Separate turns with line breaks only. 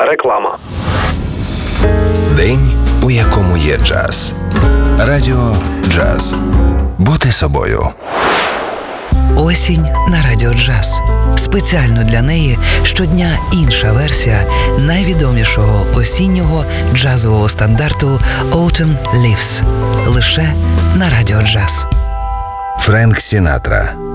Реклама.
День, у якому є джаз. Радіо Джаз. Бути собою.
Осінь на Радіо Джаз. Спеціально для неї щодня інша версія найвідомішого осіннього джазового стандарту Autumn Leaves. Лише на Радіо Джаз.
Френк Сінатра.